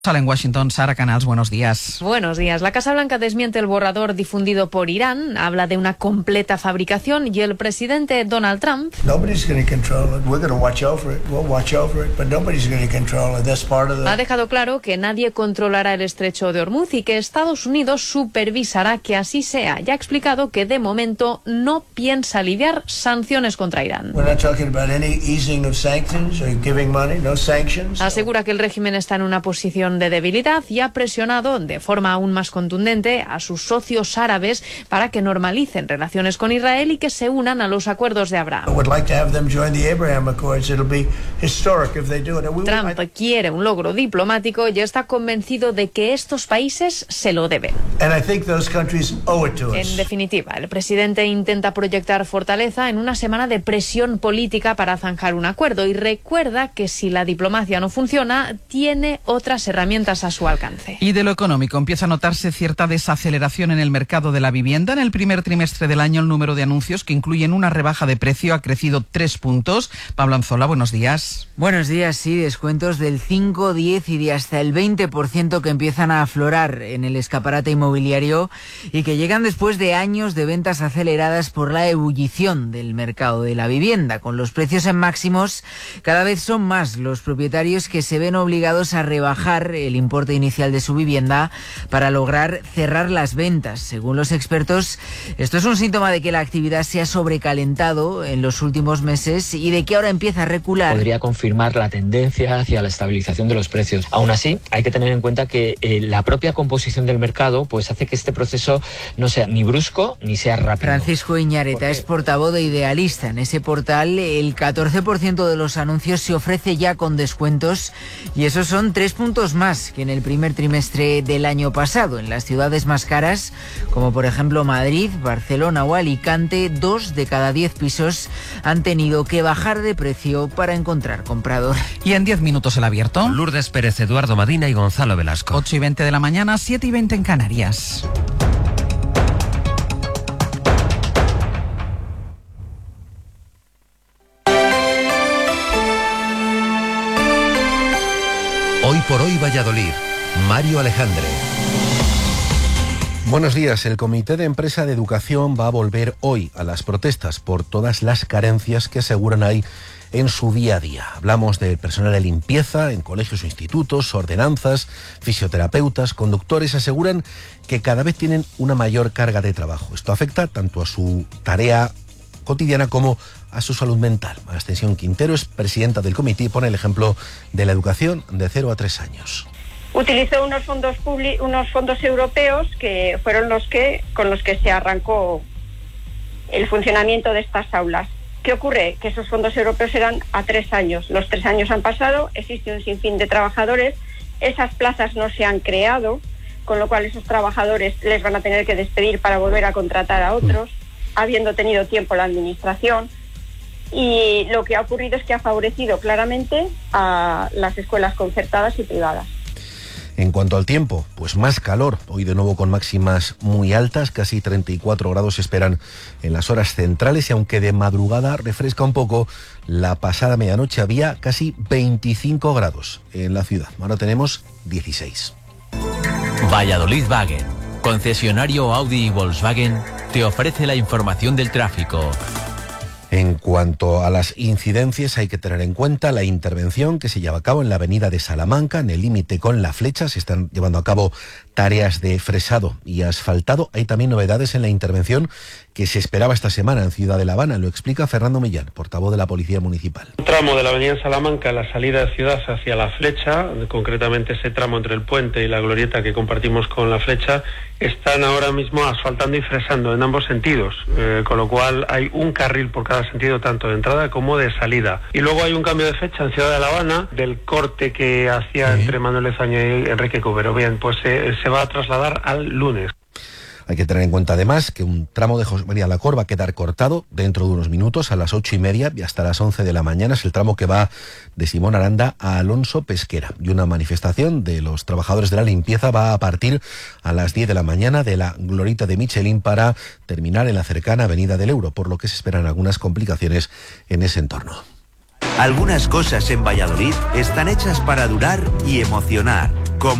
Sala en Washington, Sara Canals, buenos días. Buenos días. La Casa Blanca desmiente el borrador difundido por Irán, habla de una completa fabricación y el presidente Donald Trump ha dejado claro que nadie controlará el estrecho de Hormuz y que Estados Unidos supervisará que así sea. Ya ha explicado que de momento no piensa aliviar sanciones contra Irán. Asegura que el régimen está en una posición de debilidad y ha presionado de forma aún más contundente a sus socios árabes para que normalicen relaciones con Israel y que se unan a los acuerdos de Abraham. Trump quiere un logro diplomático y está convencido de que estos países se lo deben. En definitiva, el presidente intenta proyectar fortaleza en una semana de presión política para zanjar un acuerdo y recuerda que si la diplomacia no funciona, tiene otras herramientas a su alcance. Y de lo económico, empieza a notarse cierta desaceleración en el mercado de la vivienda. En el primer trimestre del año, el número de anuncios que incluyen una rebaja de precio ha crecido 3 puntos. Pablo Anzola, buenos días. Buenos días, sí, descuentos del 5, 10 y de hasta el 20% que empiezan a aflorar en el escaparate inmobiliario y que llegan después de años de ventas aceleradas por la ebullición del mercado de la vivienda. Con los precios en máximos, cada vez son más los propietarios que se ven obligados a rebajar el importe inicial de su vivienda para lograr cerrar las ventas. Según los expertos, esto es un síntoma de que la actividad se ha sobrecalentado en los últimos meses y de que ahora empieza a recular. Podría confirmar la tendencia hacia la estabilización de los precios. Aún así, hay que tener en cuenta que la propia composición del mercado pues hace que este proceso no sea ni brusco ni sea rápido. Francisco Iñareta es portavoz de Idealista. En ese portal, el 14% de los anuncios se ofrece ya con descuentos y esos son 3 puntos más que en el primer trimestre del año pasado. En las ciudades más caras, como por ejemplo Madrid, Barcelona o Alicante, 2 de cada 10 pisos han tenido que bajar de precio para encontrar comprador. Y en 10 minutos el abierto. Lourdes Pérez, Eduardo Madina y Gonzalo Velasco. 8:20 de la mañana, 7:20 en Canarias. Hoy por hoy Valladolid, Mario Alejandre. Buenos días. El Comité de Empresa de Educación va a volver hoy a las protestas por todas las carencias que aseguran hay en su día a día. Hablamos del personal de limpieza en colegios o institutos, ordenanzas, fisioterapeutas, conductores. Aseguran que cada vez tienen una mayor carga de trabajo. Esto afecta tanto a su tarea cotidiana como a su salud mental. Ascensión Quintero es presidenta del comité y pone el ejemplo de la educación de 0 a 3 años. Utilizó unos fondos europeos que fueron con los que se arrancó el funcionamiento de estas aulas. ¿Qué ocurre? Que esos fondos europeos eran a 3 años. Los 3 años han pasado, existe un sinfín de trabajadores, esas plazas no se han creado, con lo cual esos trabajadores les van a tener que despedir para volver a contratar a otros, habiendo tenido tiempo la administración. Y lo que ha ocurrido es que ha favorecido claramente a las escuelas concertadas y privadas. En cuanto al tiempo, pues más calor. Hoy de nuevo con máximas muy altas, casi 34 grados se esperan en las horas centrales y aunque de madrugada refresca un poco, la pasada medianoche había casi 25 grados en la ciudad. Ahora tenemos 16. Valladolid Wagen, concesionario Audi y Volkswagen, te ofrece la información del tráfico. En cuanto a las incidencias, hay que tener en cuenta la intervención que se lleva a cabo en la avenida de Salamanca, en el límite con La Flecha. Se están llevando a cabo tareas de fresado y asfaltado. Hay también novedades en la intervención que se esperaba esta semana en Ciudad de La Habana. Lo explica Fernando Millán, portavoz de la Policía Municipal. Un tramo de la avenida Salamanca, la salida de ciudad hacia La Flecha, concretamente ese tramo entre el puente y la glorieta que compartimos con La Flecha, están ahora mismo asfaltando y fresando en ambos sentidos, con lo cual hay un carril por cada sentido, tanto de entrada como de salida. Y luego hay un cambio de fecha en Ciudad de La Habana del corte que hacía entre Manuel Lezaño y Enrique Cubero. Bien, pues se va a trasladar al lunes. Hay que tener en cuenta además que un tramo de José María Lacor va a quedar cortado dentro de unos minutos a las 8:30 y hasta las 11 de la mañana. Es el tramo que va de Simón Aranda a Alonso Pesquera. Y una manifestación de los trabajadores de la limpieza va a partir a las 10 de la mañana de la glorieta de Michelín para terminar en la cercana Avenida del Euro, por lo que se esperan algunas complicaciones en ese entorno. Algunas cosas en Valladolid están hechas para durar y emocionar.